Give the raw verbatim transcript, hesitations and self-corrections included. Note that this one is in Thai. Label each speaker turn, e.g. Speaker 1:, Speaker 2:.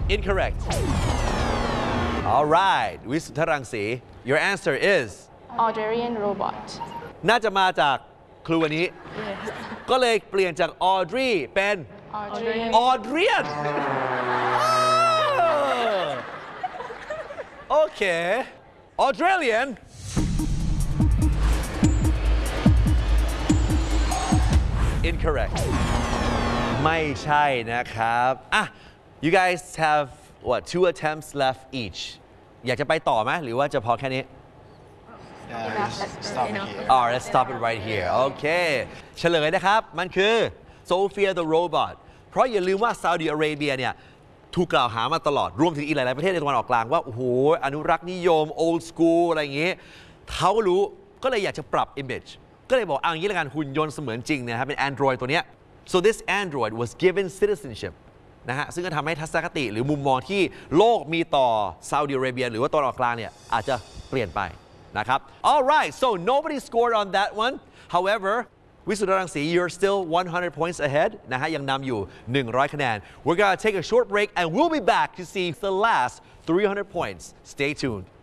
Speaker 1: incorrect all right วิสุทธรังสี your answer is
Speaker 2: Audreylian robot
Speaker 1: น่าจะมาจากครูวันนี้ ก็เลยเปลี่ยนจาก Audrey เป็น
Speaker 2: Audreylian
Speaker 1: Audrian โอเค Audreylian incorrect ไม่ใช่นะครับอ่ะ you guys have what two attempts left each อยากจะไปต่อไหมหรือว่าจะพอแค่นี้
Speaker 3: Yeah, just stop it here.
Speaker 1: alright let's stop it right here โอเคเฉลยนะครับมันคือ Sophia the robot เพราะอย่าลืมว่าซาอุดิอาระเบียเนี่ยถูกกล่าวหามาตลอดรวมถึงอีกหลายๆประเทศในตะวันออกกลางว่าโอ้โหอนุรักษ์นิยม old school อะไรอย่างงี้เขารู้ก็เลยอยากจะปรับ image ก็เลยบอกเอาอย่างนี้ละกันหุ่นยนต์เสมือนจริงนะครับเป็น Android ตัวเนี้ย so this Android was given citizenship นะฮะซึ่งก็ทำให้ทัศนคติหรือมุมมองที่โลกมีต่อซาอุดิอาระเบียหรือว่าตะวันออกกลางเนี่ยอาจจะเปลี่ยนไปนะครับ alright so nobody scored on that one however วิสุทธรังสี you're still one hundred points ahead นะฮะยังนำอยู่หนึ่งร้อยคะแนน we're gonna take a short break and we'll be back to see the last three hundred points stay tuned